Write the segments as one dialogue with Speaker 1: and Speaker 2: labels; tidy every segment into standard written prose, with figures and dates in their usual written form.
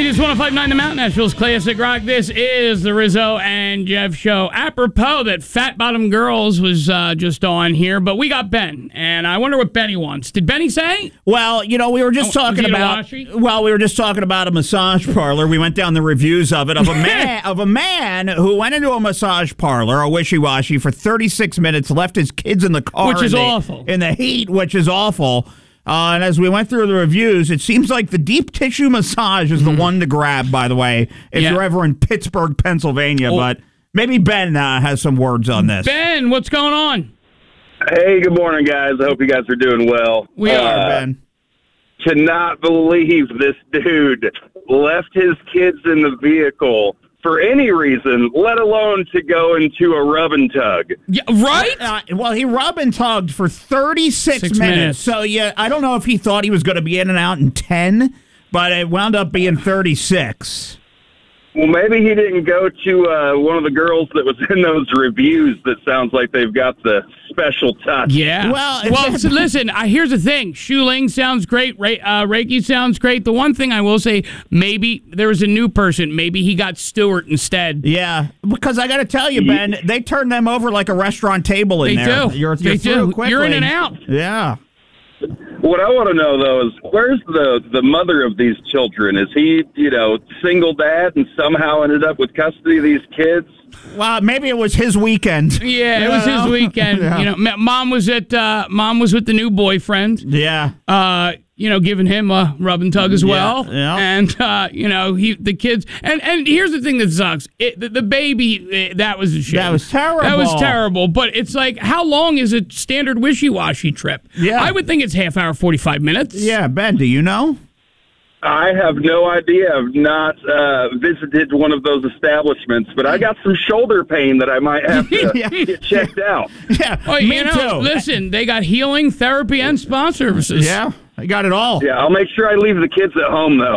Speaker 1: It is 105.9 The Mountain, Nashville's classic rock. This is the Rizzo and Jeff Show. Apropos that Fat Bottom Girls was just on here, but we got Ben, and I wonder what Benny wants. Did Benny say?
Speaker 2: Well, we were just talking about. Well, we were just talking about a massage parlor. We went down the reviews of it of a man who went into a massage parlor, a wishy-washy, for 36 minutes, left his kids in the car,
Speaker 1: which is awful,
Speaker 2: in the heat, which is awful. And as we went through the reviews, it seems like the deep tissue massage is the one to grab, by the way, if you're ever in Pittsburgh, Pennsylvania. But maybe Ben has some words on this.
Speaker 1: Ben, what's going on?
Speaker 3: Hey, good morning, guys. I hope you guys are doing well.
Speaker 2: We are, Ben.
Speaker 3: Cannot believe this dude left his kids in the vehicle for any reason, let alone to go into a rub and tug.
Speaker 1: Yeah, right?
Speaker 2: Well, he rub and tugged for 36 minutes. So, I don't know if he thought he was going to be in and out in 10, but it wound up being 36.
Speaker 3: Well, maybe he didn't go to one of the girls that was in those reviews that sounds like they've got the special touch.
Speaker 1: Yeah. Well, so listen, here's the thing. Shoeling sounds great. Reiki sounds great. The one thing I will say, maybe there was a new person. Maybe he got Stewart instead.
Speaker 2: Yeah, because I got to tell you, Ben, they turn them over like a restaurant table in there.
Speaker 1: They do.
Speaker 2: You're
Speaker 1: they
Speaker 2: through
Speaker 1: do.
Speaker 2: quickly.
Speaker 1: You're in and out.
Speaker 2: Yeah.
Speaker 3: What I want to know, though, is where's the mother of these children? Is he, single dad and somehow ended up with custody of these kids?
Speaker 2: Well, maybe it was his weekend.
Speaker 1: Yeah, it was his weekend. Yeah. Mom was with the new boyfriend.
Speaker 2: Yeah.
Speaker 1: Giving him a rub and tug as well.
Speaker 2: Yeah.
Speaker 1: And the kids. And here's the thing that sucks. The baby, that was a shame.
Speaker 2: That was terrible.
Speaker 1: That was terrible. But it's like, how long is a standard wishy-washy trip?
Speaker 2: Yeah.
Speaker 1: I would think it's half hour, 45 minutes.
Speaker 2: Yeah, Ben, do you know?
Speaker 3: I have no idea. I've not visited one of those establishments, but I got some shoulder pain that I might have to get checked out.
Speaker 2: Yeah,
Speaker 1: me too. Listen, they got healing, therapy, and spa services.
Speaker 2: Yeah, I got it all.
Speaker 3: Yeah, I'll make sure I leave the kids at home, though.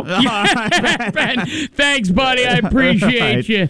Speaker 1: Ben, thanks, buddy. I appreciate you.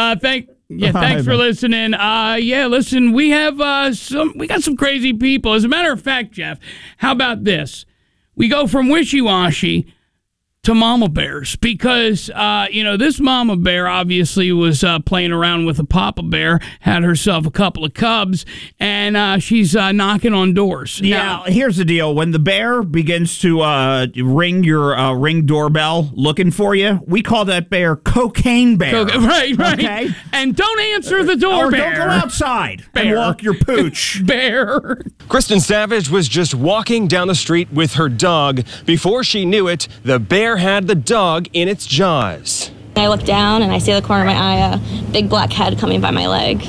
Speaker 1: Thanks for listening. Listen, we have we got some crazy people. As a matter of fact, Jeff, how about this? We go from wishy-washy to mama bears because, this mama bear obviously was playing around with a papa bear, had herself a couple of cubs, and she's knocking on doors.
Speaker 2: Yeah,
Speaker 1: now,
Speaker 2: here's the deal. When the bear begins to ring your ring doorbell looking for you, we call that bear Cocaine Bear.
Speaker 1: Right.
Speaker 2: Okay?
Speaker 1: And don't answer the door,
Speaker 2: or
Speaker 1: bear.
Speaker 2: don't go outside
Speaker 1: bear.
Speaker 2: and walk your pooch.
Speaker 1: Bear.
Speaker 4: Kristen Savage was just walking down the street with her dog. Before she knew it, the bear had the dog in its jaws.
Speaker 5: I look down and I see the corner of my eye, a big black head coming by my leg.